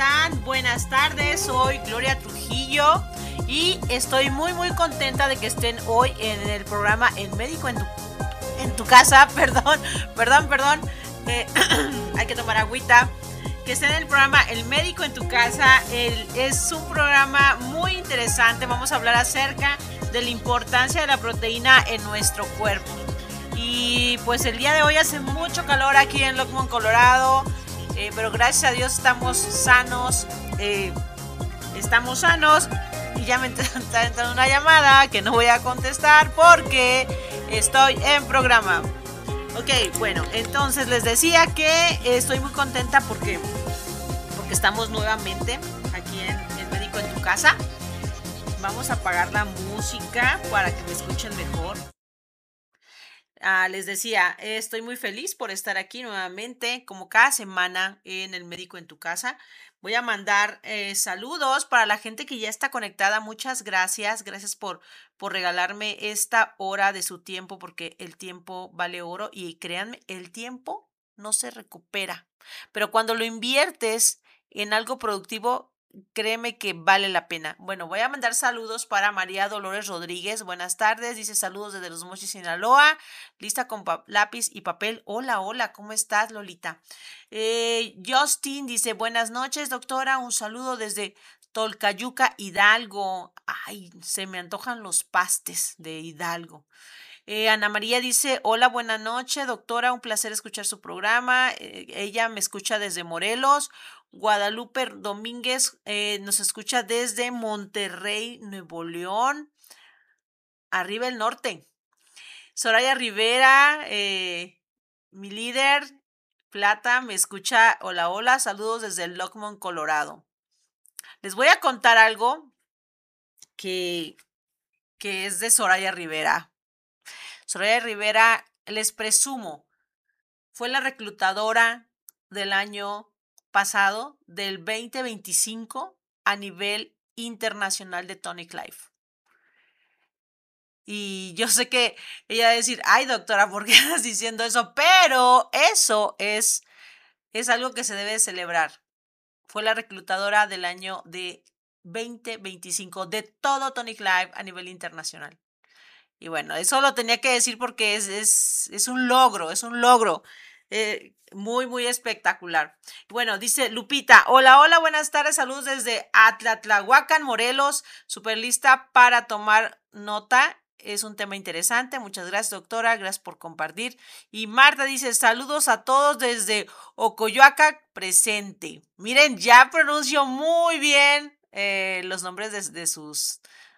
están? Buenas tardes, soy Gloria Trujillo y estoy muy contenta de que estén hoy en el programa El Médico en tu casa, perdón, hay que tomar agüita, que estén en el programa El Médico en tu casa. Es un programa muy interesante, vamos a hablar acerca de la importancia de la proteína en nuestro cuerpo. Y pues el día de hoy hace mucho calor aquí en Lockmont, Colorado, pero gracias a Dios estamos sanos, y ya me está entrando una llamada que no voy a contestar porque estoy en programa. Ok, bueno, entonces les decía que estoy muy contenta porque estamos nuevamente aquí en El Médico en tu casa. Vamos a apagar la música para que me escuchen mejor. Les decía, estoy muy feliz por estar aquí nuevamente, como cada semana en El Médico en tu casa. Voy a mandar saludos para la gente que ya está conectada. Muchas gracias. Gracias por regalarme esta hora de su tiempo, porque el tiempo vale oro. Y créanme, el tiempo no se recupera. Pero cuando lo inviertes en algo productivo, créeme que vale la pena. Bueno, voy a mandar saludos para María Dolores Rodríguez. Buenas tardes. Dice saludos desde Los Mochis, Sinaloa. Lista con lápiz y papel. Hola, ¿cómo estás, Lolita? Justin dice buenas noches, doctora. Un saludo desde Tolcayuca, Hidalgo. Ay, se me antojan los pastes de Hidalgo. Ana María dice, hola, buena noche, doctora, un placer escuchar su programa. Ella me escucha desde Morelos. Guadalupe Domínguez nos escucha desde Monterrey, Nuevo León. Arriba el norte. Soraya Rivera, mi líder, Plata, me escucha, hola, saludos desde Lockmont, Colorado. Les voy a contar algo que es de Soraya Rivera. Soraya Rivera, les presumo, fue la reclutadora del año pasado, del 2025, a nivel internacional de Tonic Life. Y yo sé que ella va a decir, ay, doctora, ¿por qué estás diciendo eso? Pero eso es algo que se debe celebrar. Fue la reclutadora del año de 2025 de todo Tonic Life a nivel internacional. Y bueno, eso lo tenía que decir porque es un logro, muy espectacular. Bueno, dice Lupita, hola, buenas tardes, saludos desde Atlatlahuacan, Morelos, súper lista para tomar nota. Es un tema interesante. Muchas gracias, doctora. Gracias por compartir. Y Marta dice, saludos a todos desde Ocoyoaca, presente. Miren, ya pronuncio muy bien los nombres de sus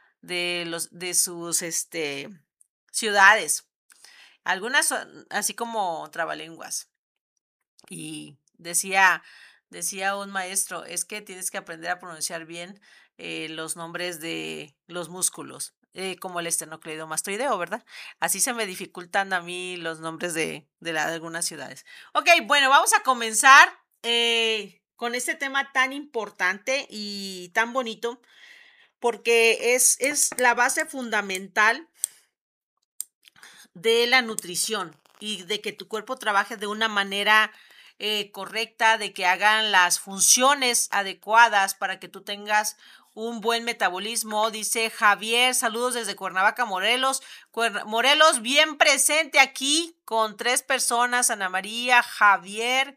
ciudades. Algunas son así como trabalenguas. Y decía un maestro, es que tienes que aprender a pronunciar bien los nombres de los músculos, como el esternocleidomastoideo, ¿verdad? Así se me dificultan a mí los nombres de algunas ciudades. Ok, bueno, vamos a comenzar con este tema tan importante y tan bonito, porque es la base fundamental de la nutrición y de que tu cuerpo trabaje de una manera correcta, de que hagan las funciones adecuadas para que tú tengas un buen metabolismo. Dice Javier, saludos desde Cuernavaca, Morelos. Morelos, bien presente aquí con 3 personas, Ana María, Javier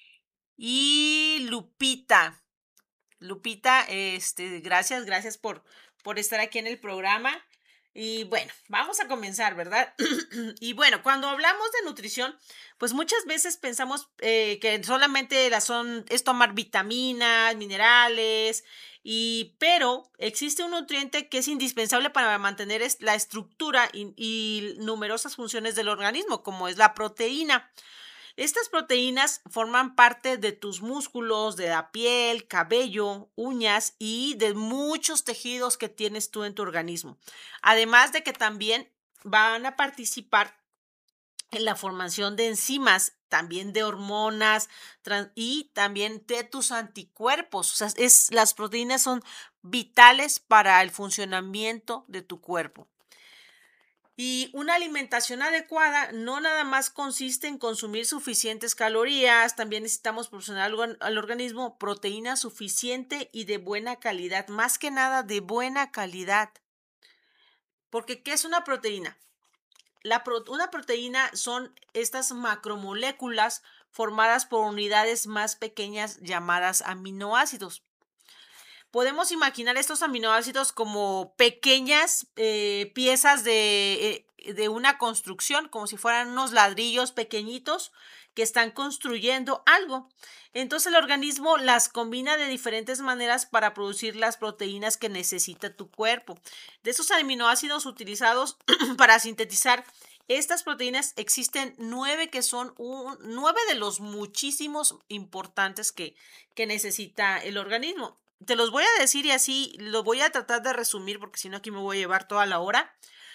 y Lupita. Lupita, gracias por estar aquí en el programa. Y bueno, vamos a comenzar, ¿verdad? Y bueno, cuando hablamos de nutrición, pues muchas veces pensamos que solamente es tomar vitaminas, minerales, pero existe un nutriente que es indispensable para mantener la estructura y numerosas funciones del organismo, como es la proteína. Estas proteínas forman parte de tus músculos, de la piel, cabello, uñas y de muchos tejidos que tienes tú en tu organismo. Además de que también van a participar en la formación de enzimas, también de hormonas y también de tus anticuerpos. O sea, las proteínas son vitales para el funcionamiento de tu cuerpo. Y una alimentación adecuada no nada más consiste en consumir suficientes calorías, también necesitamos proporcionar al organismo proteína suficiente y de buena calidad, más que nada de buena calidad. Porque, ¿qué es una proteína? Una proteína son estas macromoléculas formadas por unidades más pequeñas llamadas aminoácidos. Podemos imaginar estos aminoácidos como pequeñas piezas de una construcción, como si fueran unos ladrillos pequeñitos que están construyendo algo. Entonces el organismo las combina de diferentes maneras para producir las proteínas que necesita tu cuerpo. De esos aminoácidos utilizados para sintetizar estas proteínas existen 9 que son 9 de los muchísimos importantes que necesita el organismo. Te los voy a decir y así lo voy a tratar de resumir porque si no aquí me voy a llevar toda la hora.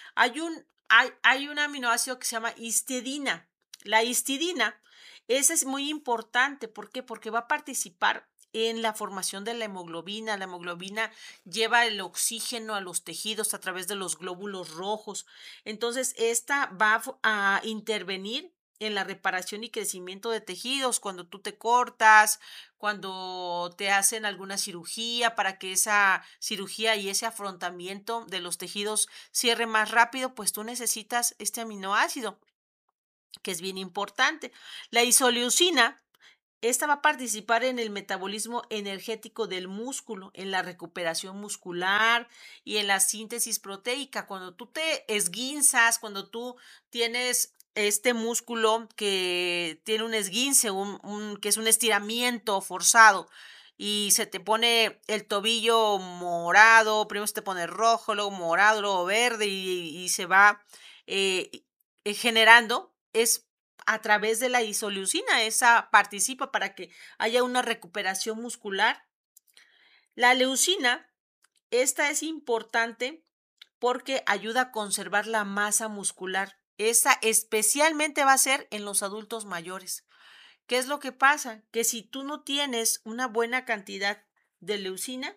Hay un aminoácido que se llama histidina. La histidina, esa es muy importante. ¿Por qué? Porque va a participar en la formación de la hemoglobina. La hemoglobina lleva el oxígeno a los tejidos a través de los glóbulos rojos. Entonces, esta va a intervenir en la reparación y crecimiento de tejidos cuando tú te cortas, cuando te hacen alguna cirugía para que esa cirugía y ese afrontamiento de los tejidos cierre más rápido, pues tú necesitas este aminoácido, que es bien importante. La isoleucina, esta va a participar en el metabolismo energético del músculo, en la recuperación muscular y en la síntesis proteica. Cuando tú te esguinzas, cuando tú tienes este músculo que tiene un esguince, que es un estiramiento forzado, y se te pone el tobillo morado, primero se te pone rojo, luego morado, luego verde, y se va generando, es a través de la isoleucina, esa participa para que haya una recuperación muscular. La leucina, esta es importante porque ayuda a conservar la masa muscular. Esa especialmente va a ser en los adultos mayores. ¿Qué es lo que pasa? Que si tú no tienes una buena cantidad de leucina,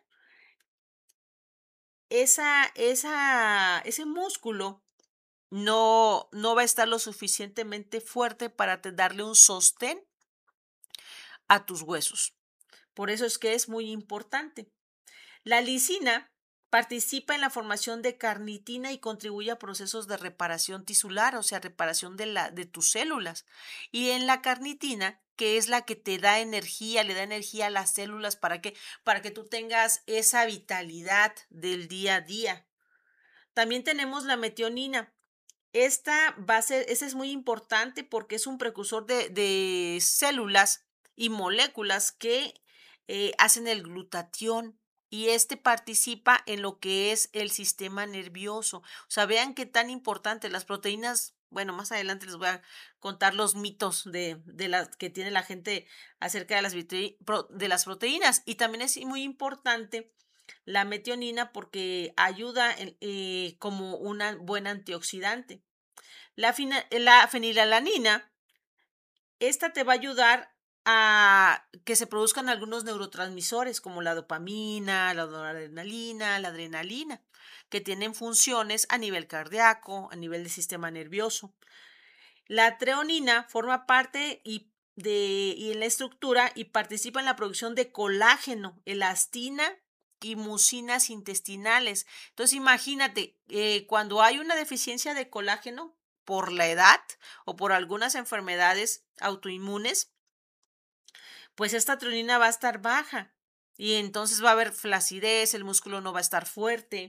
ese músculo no va a estar lo suficientemente fuerte para darle un sostén a tus huesos. Por eso es que es muy importante. La lisina participa en la formación de carnitina y contribuye a procesos de reparación tisular, o sea, reparación de tus células. Y en la carnitina, que es la que te da energía, le da energía a las células para que tú tengas esa vitalidad del día a día. También tenemos la metionina. Esa es muy importante porque es un precursor de células y moléculas que hacen el glutatión y este participa en lo que es el sistema nervioso. O sea, vean qué tan importante las proteínas. Bueno, más adelante les voy a contar los mitos de las que tiene la gente acerca de de las proteínas. Y también es muy importante la metionina porque ayuda como una buena antioxidante. La fenilalanina, esta te va a ayudar a que se produzcan algunos neurotransmisores como la dopamina, la noradrenalina, la adrenalina, que tienen funciones a nivel cardíaco, a nivel del sistema nervioso. La treonina forma parte y en la estructura y participa en la producción de colágeno, elastina y mucinas intestinales. Entonces, imagínate, cuando hay una deficiencia de colágeno por la edad o por algunas enfermedades autoinmunes, pues esta treonina va a estar baja y entonces va a haber flacidez, el músculo no va a estar fuerte.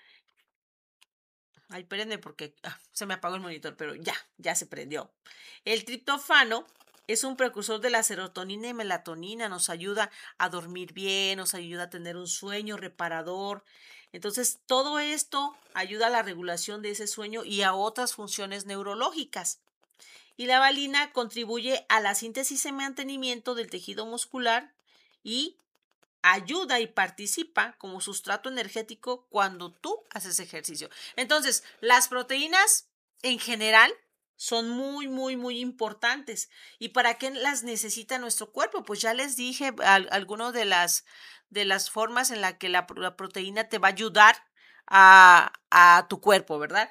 Ay, espérenme porque se me apagó el monitor, pero ya se prendió. El triptófano es un precursor de la serotonina y melatonina, nos ayuda a dormir bien, nos ayuda a tener un sueño reparador. Entonces, todo esto ayuda a la regulación de ese sueño y a otras funciones neurológicas. Y la valina contribuye a la síntesis y mantenimiento del tejido muscular y ayuda y participa como sustrato energético cuando tú haces ejercicio. Entonces, las proteínas en general son muy, muy, muy importantes. ¿Y para qué las necesita nuestro cuerpo? Pues ya les dije algunas de las formas en las que la proteína te va a ayudar a tu cuerpo, ¿verdad?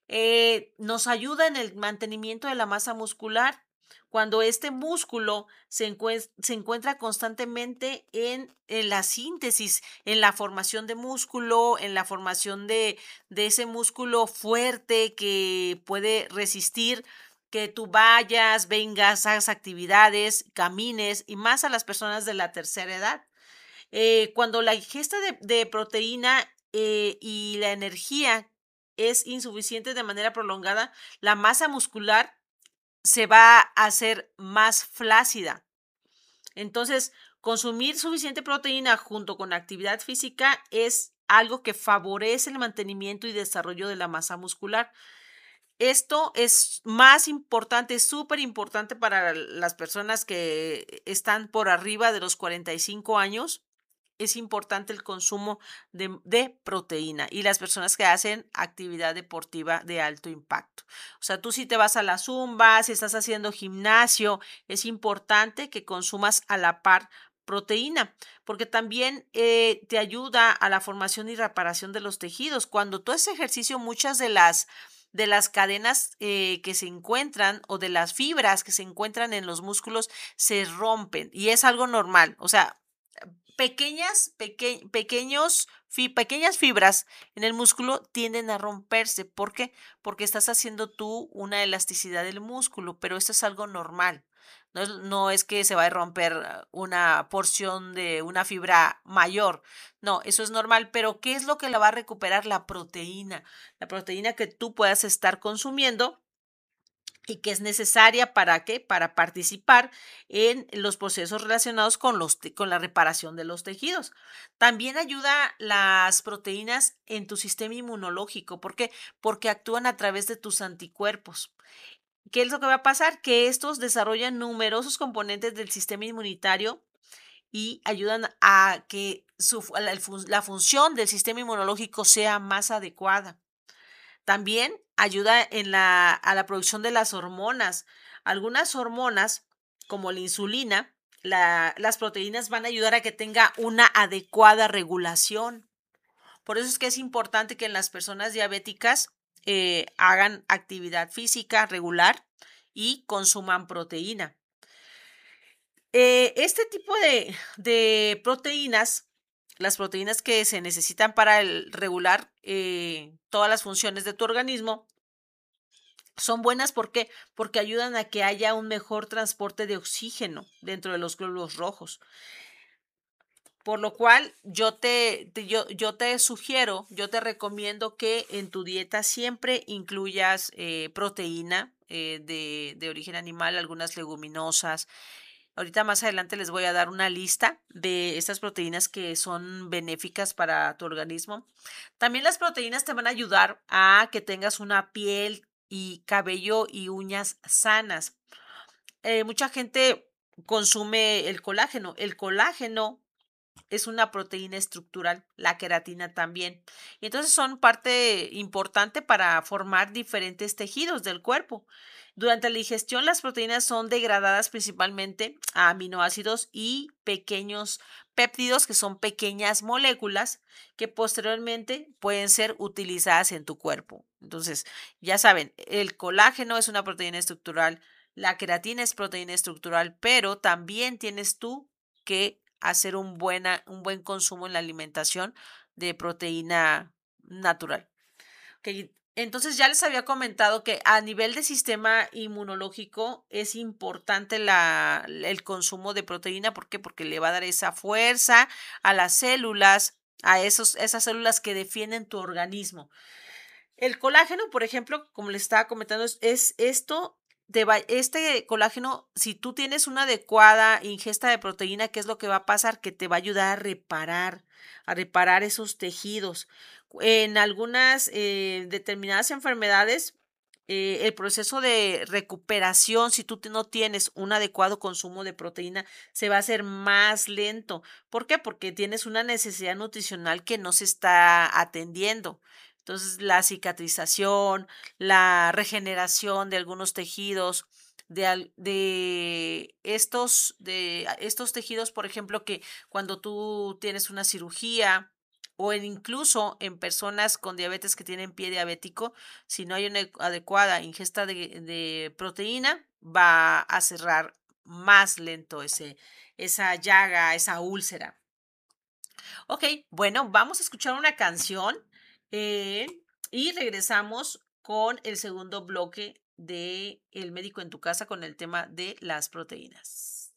nos ayuda en el mantenimiento de la masa muscular. Cuando este músculo se encuentra constantemente en la síntesis, en la formación de músculo, en la formación de ese músculo fuerte que puede resistir que tú vayas, vengas, hagas actividades, camines y más a las personas de la tercera edad. Cuando la ingesta de proteína y la energía es insuficiente de manera prolongada, la masa muscular se va a hacer más flácida. Entonces, consumir suficiente proteína junto con actividad física es algo que favorece el mantenimiento y desarrollo de la masa muscular. Esto es más importante, es súper importante para las personas que están por arriba de los 45 años. Es importante el consumo de proteína y las personas que hacen actividad deportiva de alto impacto. O sea, tú si te vas a la zumba, si estás haciendo gimnasio, es importante que consumas a la par proteína, porque también te ayuda a la formación y reparación de los tejidos. Cuando tú haces ejercicio, muchas de las cadenas que se encuentran o de las fibras que se encuentran en los músculos se rompen y es algo normal. O sea, pequeñas fibras en el músculo tienden a romperse. ¿Por qué? Porque estás haciendo tú una elasticidad del músculo, pero esto es algo normal. No es que se va a romper una porción de una fibra mayor. No, eso es normal. Pero ¿qué es lo que la va a recuperar? La proteína. La proteína que tú puedas estar consumiendo y que es necesaria para qué, para participar en los procesos relacionados con la reparación de los tejidos. También ayuda las proteínas en tu sistema inmunológico. ¿Por qué? Porque actúan a través de tus anticuerpos. ¿Qué es lo que va a pasar? Que estos desarrollan numerosos componentes del sistema inmunitario y ayudan a que la función del sistema inmunológico sea más adecuada. También ayuda a la producción de las hormonas. Algunas hormonas, como la insulina, las proteínas van a ayudar a que tenga una adecuada regulación. Por eso es que es importante que en las personas diabéticas hagan actividad física regular y consuman proteína. Este tipo de proteínas, las proteínas que se necesitan para regular todas las funciones de tu organismo, son buenas porque ayudan a que haya un mejor transporte de oxígeno dentro de los glóbulos rojos. Por lo cual yo te sugiero, yo te recomiendo que en tu dieta siempre incluyas proteína de origen animal, algunas leguminosas. Ahorita más adelante les voy a dar una lista de estas proteínas que son benéficas para tu organismo. También las proteínas te van a ayudar a que tengas una piel y cabello y uñas sanas. Mucha gente consume el colágeno. El colágeno es una proteína estructural, la queratina también. Y entonces son parte importante para formar diferentes tejidos del cuerpo. Durante la digestión, las proteínas son degradadas principalmente a aminoácidos y pequeños péptidos, que son pequeñas moléculas que posteriormente pueden ser utilizadas en tu cuerpo. Entonces, ya saben, el colágeno es una proteína estructural, la queratina es proteína estructural, pero también tienes tú que hacer un buen consumo en la alimentación de proteína natural. Okay. Entonces ya les había comentado que a nivel de sistema inmunológico es importante el consumo de proteína. ¿Por qué? Porque le va a dar esa fuerza a las células, esas células que defienden tu organismo. El colágeno, por ejemplo, como les estaba comentando, es esto. Este colágeno, si tú tienes una adecuada ingesta de proteína, ¿qué es lo que va a pasar? Que te va a ayudar a reparar esos tejidos. En algunas determinadas enfermedades, el proceso de recuperación, si tú no tienes un adecuado consumo de proteína, se va a hacer más lento. ¿Por qué? Porque tienes una necesidad nutricional que no se está atendiendo. Entonces, la cicatrización, la regeneración de algunos tejidos, de estos tejidos, por ejemplo, que cuando tú tienes una cirugía o incluso en personas con diabetes que tienen pie diabético, si no hay una adecuada ingesta de proteína, va a cerrar más lento esa llaga, esa úlcera. Ok, bueno, vamos a escuchar una canción eh, y regresamos con el segundo bloque de El médico en tu casa con el tema de las proteínas.